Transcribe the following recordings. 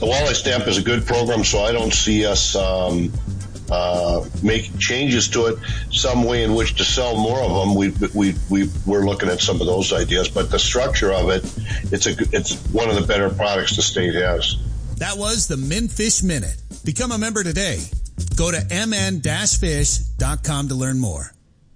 the walleye stamp is a good program, so I don't see us make changes to it. Some way in which to sell more of them, we're looking at some of those ideas. But the structure of it, it's one of the better products the state has. That was the MnFish Minute. Become a member today. Go to mn-fish.com to learn more.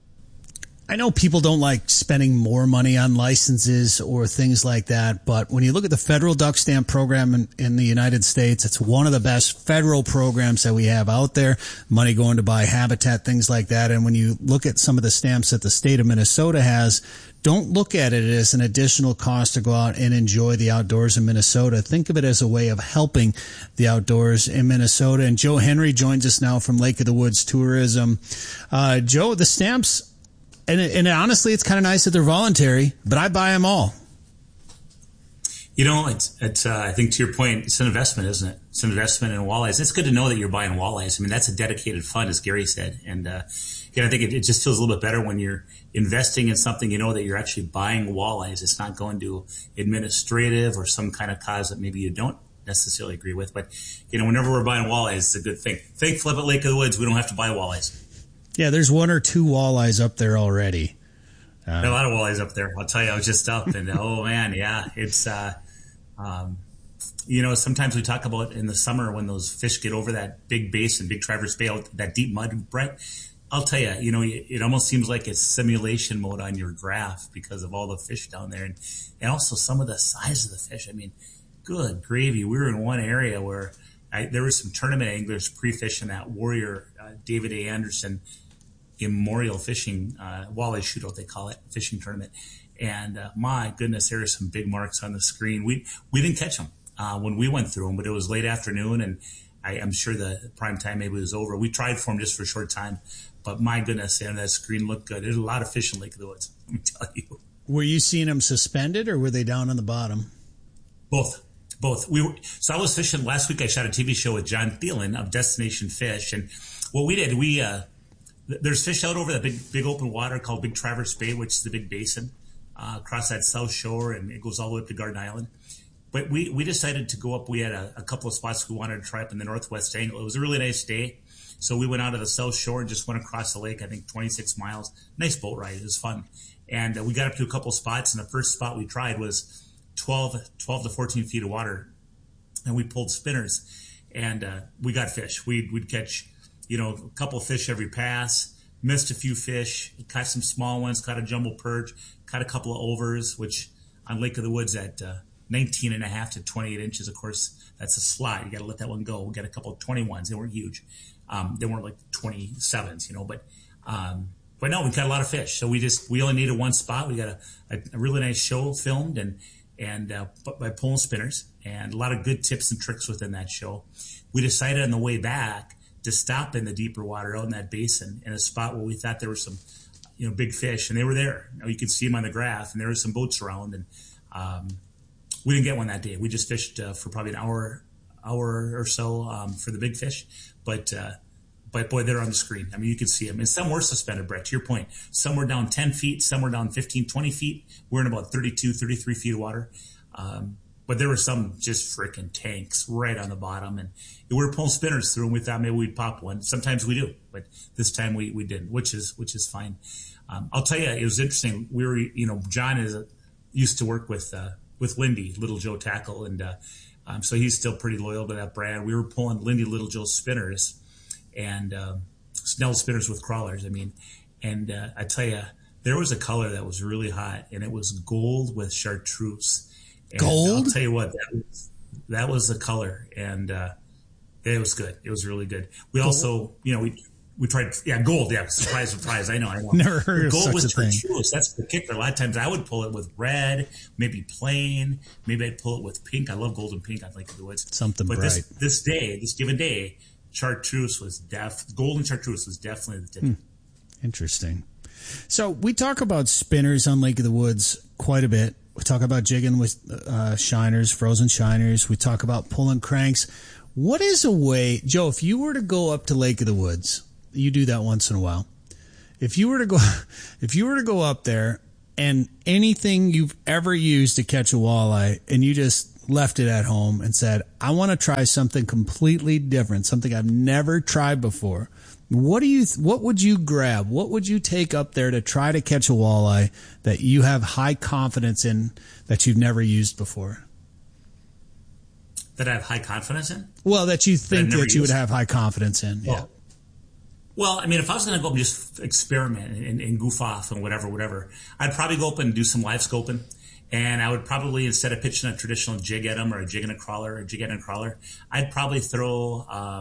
I know people don't like spending more money on licenses or things like that, but when you look at the federal duck stamp program in the United States, it's one of the best federal programs that we have out there. Money going to buy habitat, things like that. And when you look at some of the stamps that the state of Minnesota has, don't look at it as an additional cost to go out and enjoy the outdoors in Minnesota. Think of it as a way of helping the outdoors in Minnesota. And Joe Henry joins us now from Lake of the Woods Tourism. Joe, the stamps, and honestly, it's kind of nice that they're voluntary, but I buy them all. You know, it's I think to your point, it's an investment, isn't it? It's an investment in walleyes. It's good to know that you're buying walleyes. I mean, that's a dedicated fund, as Gary said. And, I think it just feels a little bit better when you're investing in something, you know, that you're actually buying walleyes. It's not going to administrative or some kind of cause that maybe you don't necessarily agree with. But, you know, whenever we're buying walleyes, it's a good thing. Thankfully, at Lake of the Woods, we don't have to buy walleyes. Yeah, there's one or two walleyes up there already. There are a lot of walleyes up there. I'll tell you, I was just up and, oh, man, yeah, it's you know, sometimes we talk about in the summer when those fish get over that big basin, Big Traverse Bay, that deep mud, Brett. I'll tell you, you know, it almost seems like it's simulation mode on your graph because of all the fish down there. And also some of the size of the fish. I mean, good gravy. We were in one area where there were some tournament anglers pre-fishing that Warrior David A. Anderson Memorial Fishing Walleye Shootout, they call it, fishing tournament. And my goodness, there are some big marks on the screen. We didn't catch them when we went through them, but it was late afternoon, and I'm sure the prime time maybe was over. We tried for them just for a short time, but my goodness, and that screen looked good. There's a lot of fish in Lake of the Woods, let me tell you. Were you seeing them suspended, or were they down on the bottom? Both. So I was fishing last week. I shot a TV show with John Thielen of Destination Fish, and what we did, there's fish out over that big open water called Big Traverse Bay, which is the big basin across that south shore, and it goes all the way up to Garden Island. But we decided to go up. We had a couple of spots we wanted to try up in the northwest angle. It was a really nice day, so we went out to the south shore and just went across the lake, I think 26 miles. Nice boat ride. It was fun. And we got up to a couple of spots, and the first spot we tried was 12 to 14 feet of water, and we pulled spinners, and we got fish. We'd catch, you know, a couple of fish every pass, missed a few fish, caught some small ones, caught a jumbo perch, caught a couple of overs, which on Lake of the Woods at 19 and a half to 28 inches, of course, that's a slide. You got to let that one go. We got a couple of 21s. They weren't huge. They weren't like 27s, you know, but no, we got a lot of fish. So we only needed one spot. We got a really nice show filmed and by pulling spinners, and a lot of good tips and tricks within that show. We decided on the way back to stop in the deeper water out in that basin in a spot where we thought there were some, you know, big fish, and they were there. You know, you could see them on the graph, and there were some boats around, and we didn't get one that day. We just fished for probably an hour or so for the big fish, but boy, they're on the screen. I mean, you could see them. And some were suspended, Brett, to your point. Some were down 10 feet. Some were down 15, 20 feet. We're in about 32, 33 feet of water. But there were some just freaking tanks right on the bottom. And we were pulling spinners through, and we thought maybe we'd pop one. Sometimes we do, but this time we didn't, which is fine. I'll tell you, it was interesting. We were, you know, John used to work with Lindy, Little Joe Tackle, and so he's still pretty loyal to that brand. We were pulling Lindy Little Joe spinners, and Snell spinners with crawlers. I mean, and I tell you, there was a color that was really hot, and it was gold with chartreuse. And gold? I'll tell you what, that was the color, and it was good. It was really good. We gold? Also, you know, we tried, gold. Yeah, surprise. I know. Never heard of gold such a thing. Chartreuse. That's the kicker. A lot of times I would pull it with red, maybe plain. Maybe I'd pull it with pink. I love gold and pink. I'd like to do it. Something but bright. This given day, chartreuse was gold and chartreuse was definitely the tip. Interesting. So we talk about spinners on Lake of the Woods quite a bit. We talk about jigging with shiners, frozen shiners. We talk about pulling cranks. What is a way, Joe, if you were to go up to Lake of the Woods, you do that once in a while. If you were to go up there and anything you've ever used to catch a walleye, and you just left it at home and said, I want to try something completely different, something I've never tried before, what would you grab? What would you take up there to try to catch a walleye that you have high confidence in that you've never used before? That I have high confidence in? Well, that you think that you would have high confidence in. Yeah. Well, I mean, if I was going to go up and just experiment and goof off and whatever, I'd probably go up and do some live scoping. And I would probably, instead of pitching a traditional jig at them or a jig and a crawler or a jig and a crawler, I'd probably throw,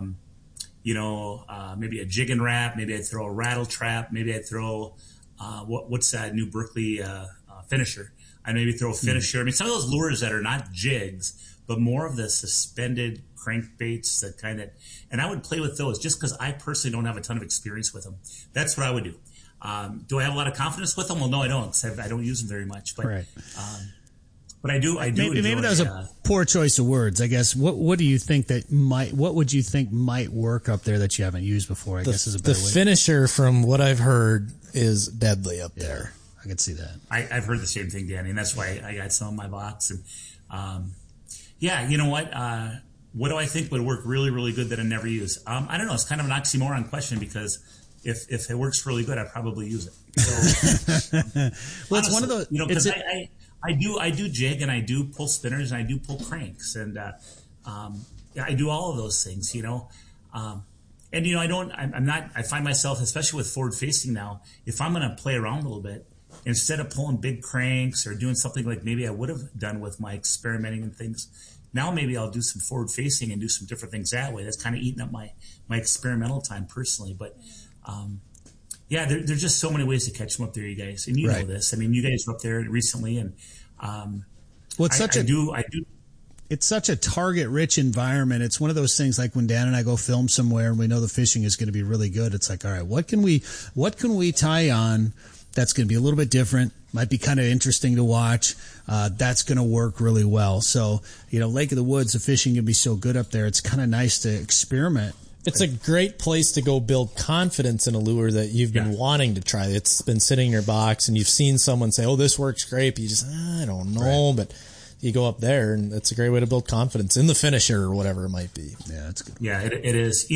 maybe a jig and wrap. Maybe I'd throw a rattle trap. Maybe I'd throw, what's that new Berkeley finisher? I'd maybe throw a finisher. I mean, some of those lures that are not jigs, but more of the suspended crankbaits that kind of, and I would play with those just because I personally don't have a ton of experience with them. That's what I would do. Do I have a lot of confidence with them? Well, no, I don't, because I don't use them very much. But, right. But I do. Maybe that was a poor choice of words. I guess. What do you think what would you think might work up there that you haven't used before? I guess is a better way. The finisher, from what I've heard, is deadly up there. I can see that. I've heard the same thing, Danny, and that's why I got some in my box. And you know what? What do I think would work really, really good that I never use? I don't know. It's kind of an oxymoron question because if it works really good, I probably use it. So, well, it's one of those. Because I do jig and I do pull spinners and I do pull cranks and I do all of those things. I find myself, especially with forward facing now, if I'm going to play around a little bit, instead of pulling big cranks or doing something like maybe I would have done with my experimenting and things, now maybe I'll do some forward facing and do some different things that way. That's kind of eating up my experimental time personally. But there's just so many ways to catch them up there, you guys. And you know this. I mean, you guys were up there recently, and it's such a target-rich environment. It's one of those things like when Dan and I go film somewhere and we know the fishing is going to be really good. It's like, all right, what can we tie on that's going to be a little bit different, might be kind of interesting to watch, that's going to work really well. So, Lake of the Woods, the fishing can be so good up there. It's kind of nice to experiment. It's a great place to go build confidence in a lure that you've been wanting to try. It's been sitting in your box and you've seen someone say, oh, this works great. But you just, I don't know. Right. But you go up there and it's a great way to build confidence in the finisher or whatever it might be. Yeah, that's good. Yeah, it is.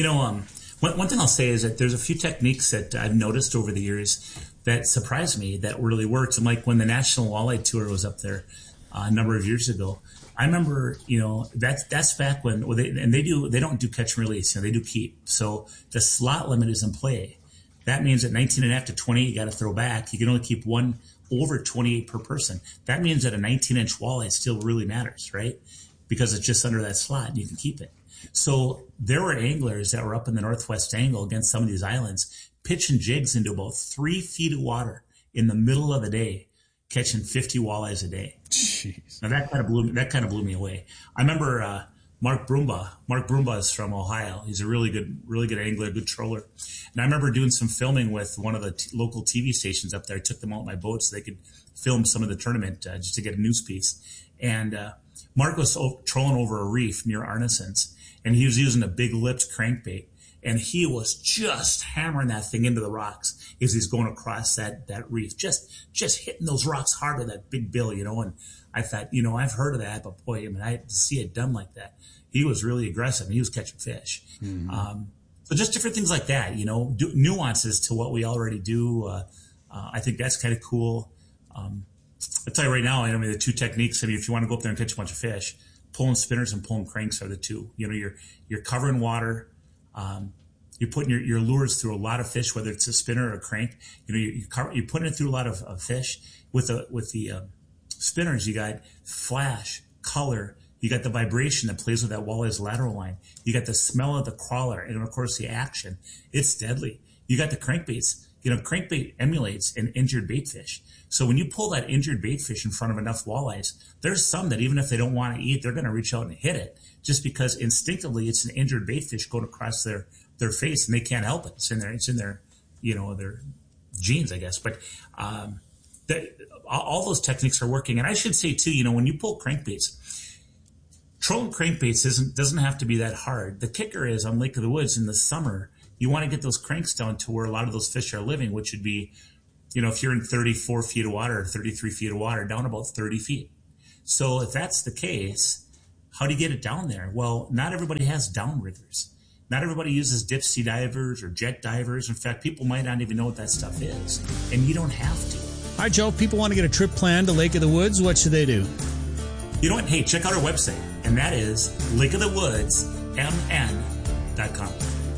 One thing I'll say is that there's a few techniques that I've noticed over the years that surprised me that really worked. And like when the National Walleye Tour was up there a number of years ago, I remember, that's back when they don't do catch and release, they do keep. So the slot limit is in play. That means at 19.5 to 20, you got to throw back. You can only keep one over 28 per person. That means that a 19-inch walleye still really matters, right? Because it's just under that slot and you can keep it. So there were anglers that were up in the Northwest Angle against some of these islands, pitching jigs into about 3 feet of water in the middle of the day, catching 50 walleyes a day. Jeez. Now that kind of blew me away. I remember Mark Brumbaugh. Mark Brumbaugh is from Ohio. He's a really good angler, good troller. And I remember doing some filming with one of the local TV stations up there. I took them out in my boat so they could film some of the tournament just to get a news piece. And Mark was trolling over a reef near Arneson's, and he was using a big lipped crankbait. And he was just hammering that thing into the rocks as he's going across that reef, just hitting those rocks hard with that big bill, And I thought, I've heard of that, but boy, I had to see it done like that. He was really aggressive and he was catching fish. Mm-hmm. So just different things like that, nuances to what we already do. I think that's kind of cool. I'll tell you right now, the two techniques, if you want to go up there and catch a bunch of fish, pulling spinners and pulling cranks are the two. You're covering water. You're putting your lures through a lot of fish, whether it's a spinner or a crank. You're putting it through a lot of fish. With the spinners, you got flash, color. You got the vibration that plays with that walleye's lateral line. You got the smell of the crawler, and of course the action. It's deadly. You got the crankbaits. Crankbait emulates an injured baitfish. So when you pull that injured baitfish in front of enough walleyes, there's some that even if they don't want to eat, they're going to reach out and hit it just because instinctively it's an injured baitfish going across their face and they can't help it. It's in their their genes, I guess. But all those techniques are working. And I should say too, when you pull crankbaits, trolling crankbaits doesn't have to be that hard. The kicker is on Lake of the Woods in the summer, you want to get those cranks down to where a lot of those fish are living, which would be, if you're in 34 feet of water, 33 feet of water, down about 30 feet. So if that's the case, How do you get it down there? Well, not everybody has downriggers. Not everybody uses dip sea divers or jet divers. In fact, people might not even know what that stuff is. And you don't have to. All right, Joe, if people want to get a trip planned to Lake of the Woods, what should they do? You know what? Hey, check out our website. And that is lakeofthewoodsmn.com.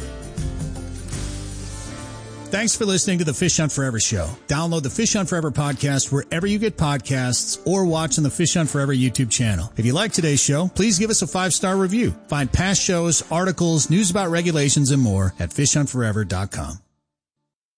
Thanks for listening to the Fish Hunt Forever show. Download the Fish Hunt Forever podcast wherever you get podcasts or watch on the Fish Hunt Forever YouTube channel. If you like today's show, please give us a 5-star review. Find past shows, articles, news about regulations, and more at fishhuntforever.com.